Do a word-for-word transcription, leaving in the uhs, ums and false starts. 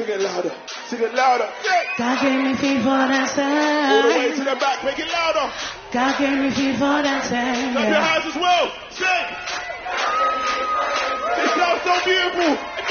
Sing it louder. Sing it louder. Yeah. God gave me feet for that side. All the way to the back. Make it louder. God gave me feet for that side. Clap your hands as well. Sing. It sounds so beautiful.